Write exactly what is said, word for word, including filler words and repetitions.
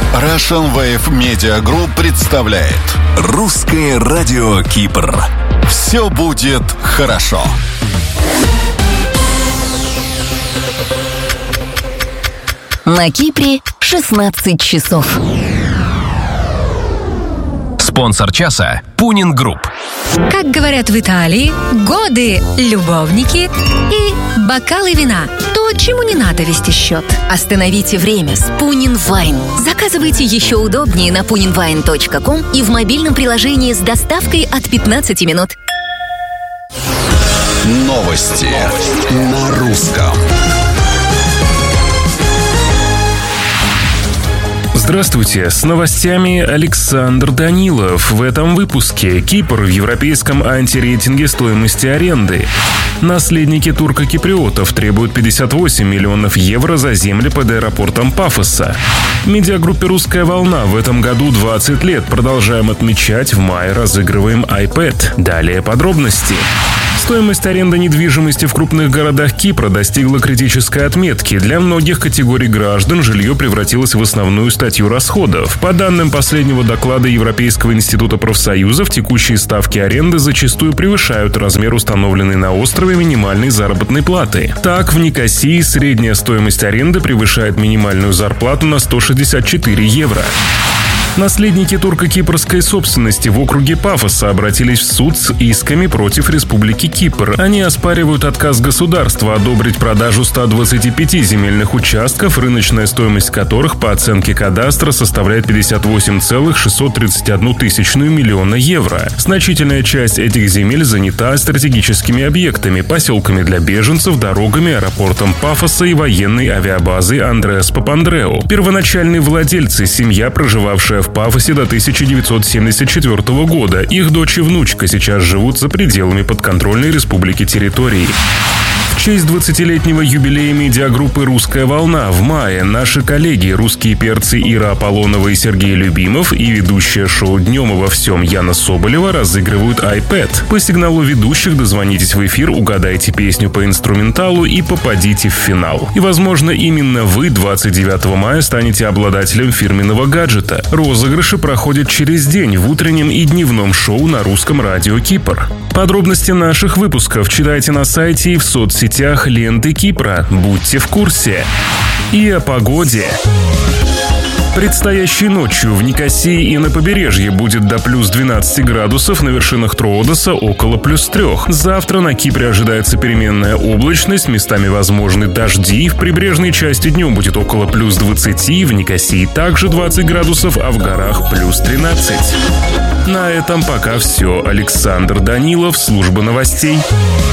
Russian Wave Media Group представляет Русское радио Кипр. Все будет хорошо. На Кипре шестнадцать часов. Спонсор часа – Пунин Групп. Как говорят в Италии, годы, любовники и бокалы вина. То, чему не надо вести счет. Остановите время с Пунин Вайн. Заказывайте еще удобнее на пунин вайн точка ком и в мобильном приложении с доставкой от пятнадцати минут. Новости на русском. Здравствуйте, с новостями Александр Данилов. В этом выпуске Кипр в европейском антирейтинге стоимости аренды. Наследники турко-киприотов требуют пятьдесят восемь миллионов евро за земли под аэропортом Пафоса. Медиагруппе «Русская волна» в этом году двадцать лет. Продолжаем отмечать, в мае разыгрываем iPad. Далее подробности. Стоимость аренды недвижимости в крупных городах Кипра достигла критической отметки. Для многих категорий граждан жилье превратилось в основную статью расходов. По данным последнего доклада Европейского института профсоюзов, текущие ставки аренды зачастую превышают размер установленной на острове минимальной заработной платы. Так, в Никосии средняя стоимость аренды превышает минимальную зарплату на сто шестьдесят четыре евро. Наследники турко-кипрской собственности в округе Пафоса обратились в суд с исками против Республики Кипр. Они оспаривают отказ государства одобрить продажу ста двадцати пяти земельных участков, рыночная стоимость которых по оценке кадастра составляет пятьдесят восемь целых шестьсот тридцать одну тысячную миллиона евро. Значительная часть этих земель занята стратегическими объектами, поселками для беженцев, дорогами, аэропортом Пафоса и военной авиабазой Андреас Папандреу. Первоначальные владельцы – семья, проживавшая в Пафосе до тысяча девятьсот семьдесят четвёртого года. Их дочь и внучка сейчас живут за пределами подконтрольной республики территории. В честь двадцатилетнего юбилея медиагруппы «Русская волна» в мае наши коллеги, русские перцы Ира Аполлонова и Сергей Любимов и ведущая шоу «Днем и во всем» Яна Соболева разыгрывают iPad. По сигналу ведущих дозвонитесь в эфир, угадайте песню по инструменталу и попадите в финал. И, возможно, именно вы двадцать девятого мая станете обладателем фирменного гаджета. Розыгрыши проходят через день в утреннем и дневном шоу на русском радио Кипр. Подробности наших выпусков читайте на сайте и в соцсетях ленты Кипра. Будьте в курсе. И о погоде. Предстоящей ночью в Никосии и на побережье будет до плюс двенадцати градусов, на вершинах Троодоса около плюс трех. Завтра на Кипре ожидается переменная облачность, местами возможны дожди. В прибрежной части днем будет около плюс двадцати, в Никосии также двадцать градусов, а в горах плюс тринадцать. На этом пока все. Александр Данилов, служба новостей.